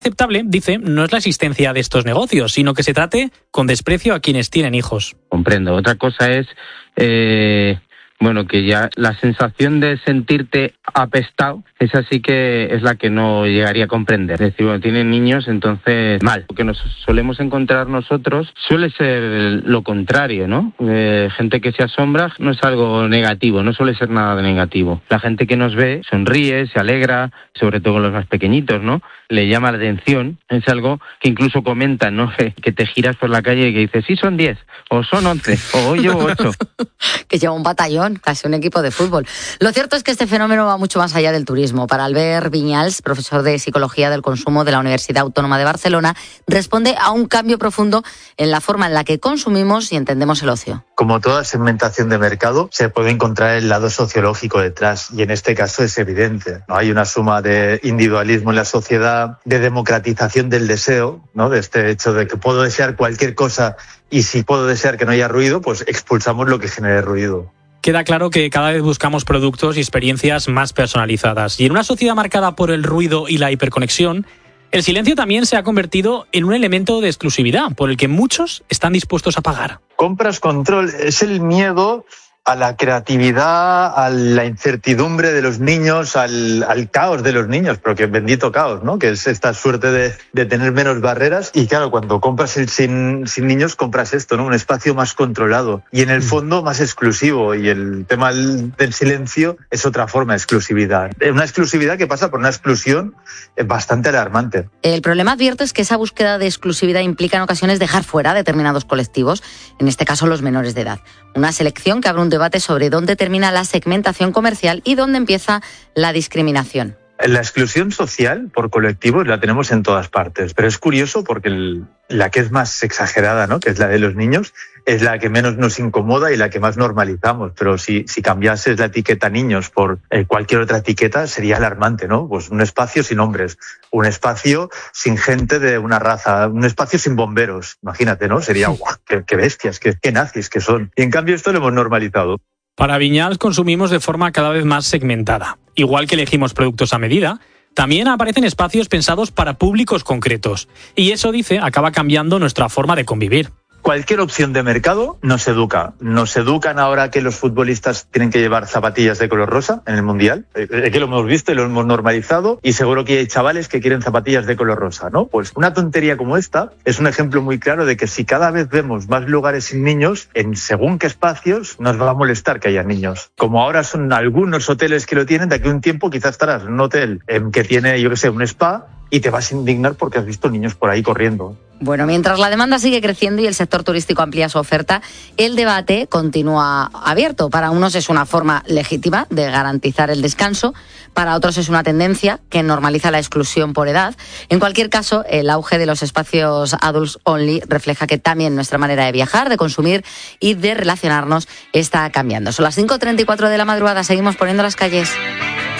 Aceptable, dice, no es la existencia de estos negocios, sino que se trate con desprecio a quienes tienen hijos. Comprendo. Otra cosa es, que ya la sensación de sentirte apestado, esa sí que es la que no llegaría a comprender. Es decir, tienen niños, entonces mal. Lo que nos solemos encontrar nosotros suele ser lo contrario, ¿no? Gente que se asombra no es algo negativo, no suele ser nada de negativo. La gente que nos ve sonríe, se alegra, sobre todo con los más pequeñitos, ¿no? Le llama la atención, es algo que incluso comentan, ¿no? Que te giras por la calle y que dices, sí, son 10, o son 11, o hoy llevo 8. Que lleva un batallón, casi un equipo de fútbol. Lo cierto es que este fenómeno va mucho más allá del turismo. Para Albert Viñals, profesor de Psicología del Consumo de la Universidad Autónoma de Barcelona, responde a un cambio profundo en la forma en la que consumimos y entendemos el ocio. Como toda segmentación de mercado, se puede encontrar el lado sociológico detrás, y en este caso es evidente, ¿no? Hay una suma de individualismo en la sociedad, de democratización del deseo, ¿no? De este hecho de que puedo desear cualquier cosa, y si puedo desear que no haya ruido, pues expulsamos lo que genere ruido. Queda claro que cada vez buscamos productos y experiencias más personalizadas. Y en una sociedad marcada por el ruido y la hiperconexión, el silencio también se ha convertido en un elemento de exclusividad por el que muchos están dispuestos a pagar. Compras control es el miedo a la creatividad, a la incertidumbre de los niños, al caos de los niños, pero que bendito caos, ¿no? Que es esta suerte de tener menos barreras. Y claro, cuando compras sin niños, compras esto, ¿no? Un espacio más controlado y en el fondo más exclusivo. Y el tema del silencio es otra forma de exclusividad. Una exclusividad que pasa por una exclusión bastante alarmante. El problema, advierto, es que esa búsqueda de exclusividad implica en ocasiones dejar fuera determinados colectivos, en este caso los menores de edad. Una selección que abre un debate sobre dónde termina la segmentación comercial y dónde empieza la discriminación. La exclusión social por colectivos la tenemos en todas partes, pero es curioso porque la que es más exagerada, ¿no? Que es la de los niños, es la que menos nos incomoda y la que más normalizamos. Pero si cambiases la etiqueta niños por cualquier otra etiqueta, sería alarmante, ¿no? Pues un espacio sin hombres, un espacio sin gente de una raza, un espacio sin bomberos. Imagínate, ¿no? Sería, ¡guau! ¡Qué bestias, qué nazis que son! Y en cambio esto lo hemos normalizado. Para Viñals consumimos de forma cada vez más segmentada. Igual que elegimos productos a medida, también aparecen espacios pensados para públicos concretos. Y eso, dice, acaba cambiando nuestra forma de convivir. Cualquier opción de mercado nos educa. Nos educan ahora que los futbolistas tienen que llevar zapatillas de color rosa en el Mundial. Que lo hemos visto y lo hemos normalizado. Y seguro que hay chavales que quieren zapatillas de color rosa, ¿no? Pues una tontería como esta es un ejemplo muy claro de que si cada vez vemos más lugares sin niños, en según qué espacios, nos va a molestar que haya niños. Como ahora son algunos hoteles que lo tienen, de aquí a un tiempo quizás estarás en un hotel que tiene, un spa, y te vas a indignar porque has visto niños por ahí corriendo. Bueno, mientras la demanda sigue creciendo y el sector turístico amplía su oferta, el debate continúa abierto. Para unos es una forma legítima de garantizar el descanso, para otros es una tendencia que normaliza la exclusión por edad. En cualquier caso, el auge de los espacios adults only refleja que también nuestra manera de viajar, de consumir y de relacionarnos está cambiando. Son las 5:34 de la madrugada, seguimos poniendo las calles.